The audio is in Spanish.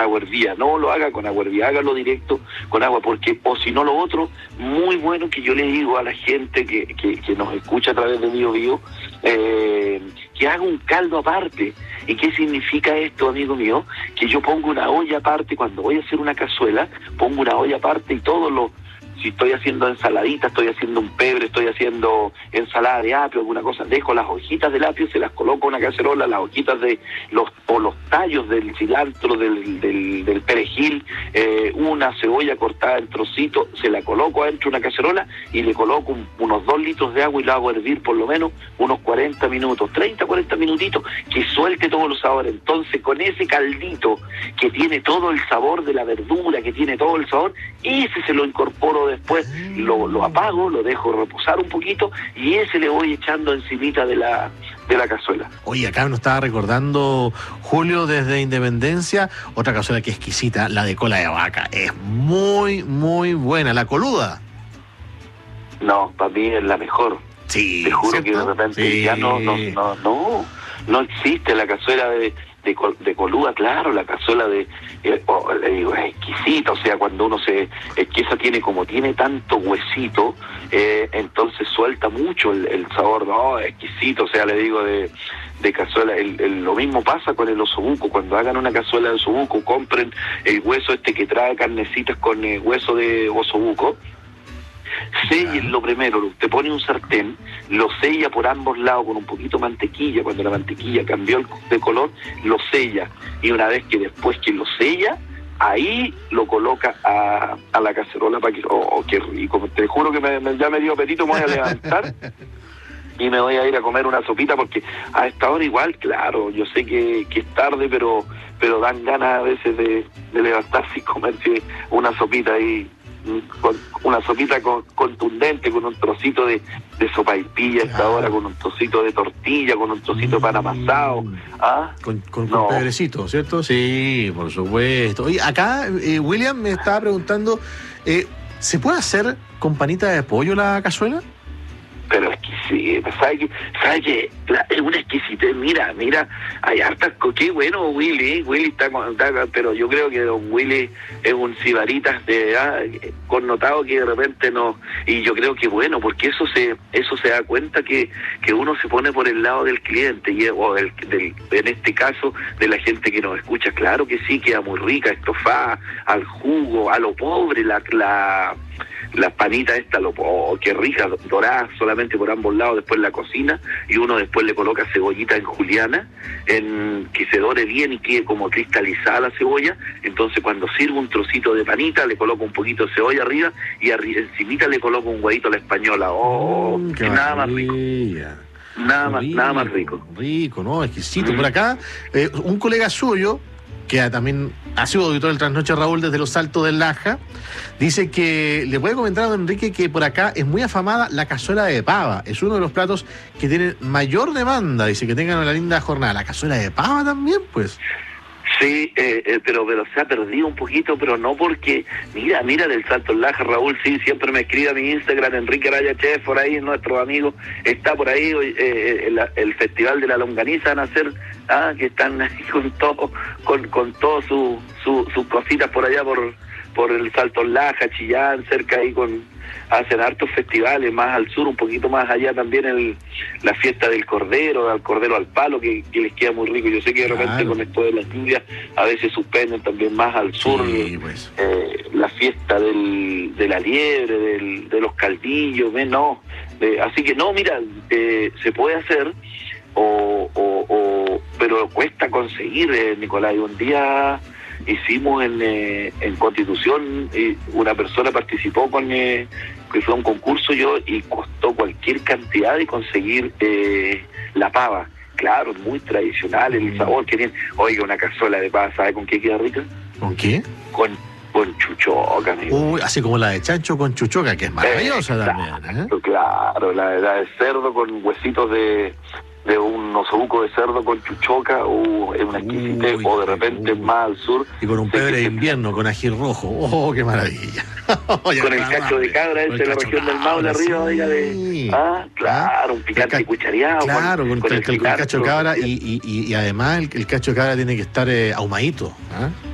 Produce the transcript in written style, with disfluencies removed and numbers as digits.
agua hervida. No lo haga con agua hervida, hágalo directo con agua, porque, o si no, lo otro, muy bueno que yo le digo a la gente que nos escucha a través de Bio Bio, que haga un caldo aparte. ¿Y qué significa esto, amigo mío? Que yo pongo una olla aparte, cuando voy a hacer una cazuela, pongo una olla aparte y si estoy haciendo ensaladita, estoy haciendo un pebre, estoy haciendo ensalada de apio, alguna cosa, dejo las hojitas del apio, se las coloco en una cacerola, las hojitas de los tallos del cilantro, del perejil, una cebolla cortada en trocitos, se la coloco adentro de una cacerola y le coloco unos 2 litros de agua y la hago hervir por lo menos unos 40 minutos, 30, 40 minutitos, que suelte todos los sabores. Entonces, con ese caldito que tiene todo el sabor de la verdura, que tiene todo el sabor, ese se lo incorporo después, lo apago, lo dejo reposar un poquito y ese le voy echando encimita de la cazuela. Oye, acá nos estaba recordando Julio desde Independencia, otra cazuela que es exquisita, la de cola de vaca. Es muy, muy buena. ¿La coluda? No, para mí es la mejor. Sí, te juro, ¿cierto? que de repente Sí. ya no existe la cazuela de coluda, claro, la cazuela le digo, es exquisita, o sea, cuando uno es que esa tiene tanto huesito, entonces suelta mucho el sabor, no, es exquisito, o sea, le digo de cazuela, lo mismo pasa con el osobuco. Cuando hagan una cazuela de osobuco, compren el hueso que trae carnecitas con hueso de osobuco. Lo primero, usted pone un sartén, lo sella por ambos lados con un poquito de mantequilla. Cuando la mantequilla cambió de color, lo sella, y una vez que después que lo sella, ahí lo coloca a la cacerola para que, qué rico, te juro que ya me dio apetito, me voy a levantar y me voy a ir a comer una sopita, porque a esta hora igual, claro, yo sé que es tarde, pero dan ganas a veces de levantarse y comerse una sopita ahí, con una sopita contundente, con un trocito de sopaipilla a esta hora, con un trocito de tortilla, con un trocito de pan amasado. Con pedrecito, ¿cierto? Sí, por supuesto. Oye, acá William me estaba preguntando, ¿se puede hacer con panita de pollo la cazuela? Pero es que sí, ¿sabe que es una exquisitez? Mira, hay hartas, qué bueno Willy está, pero yo creo que don Willy es un sibaritas connotado que de repente no, y yo creo que bueno, porque eso se da cuenta que uno se pone por el lado del cliente, en este caso de la gente que nos escucha. Claro que sí, queda muy rica, estofada, al jugo, a lo pobre, las panitas qué rica, dorada solamente por ambos lados, después la cocina, y uno después le coloca cebollita en juliana, que se dore bien y quede como cristalizada la cebolla. Entonces cuando sirvo un trocito de panita, le coloco un poquito de cebolla arriba, y encimita le coloco un huevito a la española. Nada más rico. Nada más rico. Rico, ¿no? Exquisito. Por acá, un colega suyo, que también ha sido auditor del Trasnoche, Raúl, desde los Altos del Laja, dice que le puede comentar a don Enrique que por acá es muy afamada la cazuela de pava. Es uno de los platos que tienen mayor demanda. Dice que tengan una linda jornada. ¿La cazuela de pava también, pues? Sí, pero se ha perdido un poquito, pero no porque, mira del Salto del Laja, Raúl, sí, siempre me escribe a mi Instagram, Enrique Araya Chef, por ahí, nuestro amigo, está por ahí, el Festival de la Longaniza van a hacer, que están ahí con todo sus cositas por allá, por el Salto del Laja, Chillán, cerca ahí hacen hartos festivales, más al sur, un poquito más allá también la fiesta del cordero al palo, que les queda muy rico. Yo sé que de repente con esto de las lluvias a veces suspenden también más al sur, pues. la fiesta de la liebre, de los caldillos, así que no, mira, se puede hacer, pero cuesta conseguir, Nicolás. Un día hicimos en Constitución, una persona participó que fue un concurso y costó cualquier cantidad de conseguir la pava. Claro, muy tradicional el sabor que tiene. Oiga, una cazuela de pava, ¿sabe con qué queda rica? ¿Con qué? Con chuchoca, amigo. Así como la de chancho con chuchoca, que es maravillosa también. Claro, la de cerdo con huesitos de un osobuco de cerdo con chuchoca, es una exquisitez, o de repente más al sur. Y con un pebre de invierno, con ají rojo. ¡Qué maravilla! Con el cacho de cabra, de la región del Maule arriba, sí. Claro, un picante cuchareado. Claro, con el cacho de cabra, y además el cacho de cabra tiene que estar ahumadito.